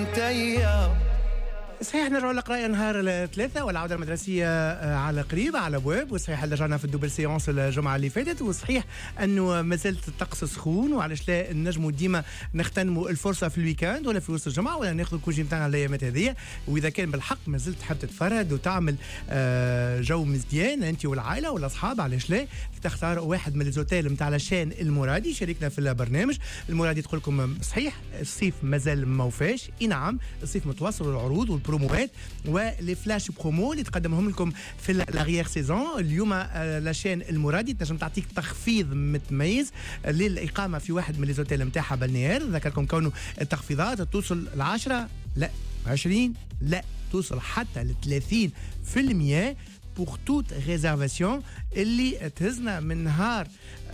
انتيا. صحيح نرجعوا لقراءة نهار الثلاثاء والعودة المدرسية على قريب على بواب، وصحيح رجعنا في الدوبل سيونس الجمعة اللي فاتت، وصحيح أنه ما زالت الطقس سخون، وعلاش لا نجموا ديما نغتنموا الفرصة في الويكاند ولا في وسط الجمعة ولا ناخذ الكوجي نتاعنا الأيامات هذية. وإذا كان بالحق ما زلت تحب تتفرد وتعمل جو مزيان أنت والعائلة والأصحاب، علاش لا تختار واحد من الزوتيل نتاع لاشين المرادي شاركنا في البرنامج. المرادي تقول لكم صحيح الصيف مازال ما وفاش، اي نعم الصيف متواصل، والعروض والبروموات ولي فلاش برومو اللي تقدمهم لكم في لاغيير سيزون. اليوم لاشين المرادي تنجم تعطيك تخفيض متميز للاقامه في واحد من ليزوتيل نتاعها بالنهار. ذكركم كونه التخفيضات توصل ل 10 لا 20 لا توصل حتى ل 30% pour toute réservation اللي تهزنا من نهار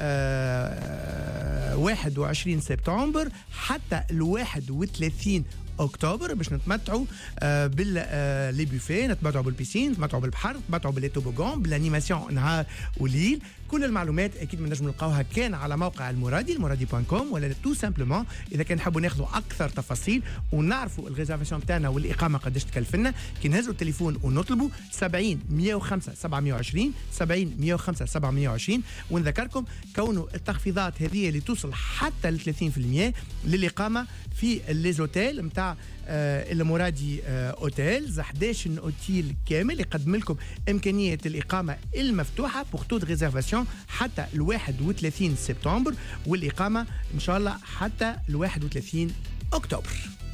21 سبتمبر حتى ال 31 اكتوبر باش نتمتعوا باللي بوفيه، نتمتعوا بالبيسين، نتمتعوا بالبحر، نتمتعوا بالتوبوغون، بالانيماسيون نهار وليل. كل المعلومات اكيد نجموا نلقاوها كان على موقع المرادي.com ولا تو سامبلومون اذا كان نحبوا ناخذوا اكثر تفاصيل ونعرفوا الريزرفاسيون تاعنا والاقامه قداش تكلفنا، كي نهزوا التليفون ونطلبوا 70 105 720 70 105 720. ونذكركم كونه التخفيضات هذه اللي توصل حتى ل 30% للاقامه في الليزوتيل نتاع المرادي اوتيلز. 11 اوتيل كامل يقدم لكم امكانيه الاقامه المفتوحه بور تو ريزرفاسيون حتى ال 31 سبتمبر، والاقامه ان شاء الله حتى ال 31 اكتوبر.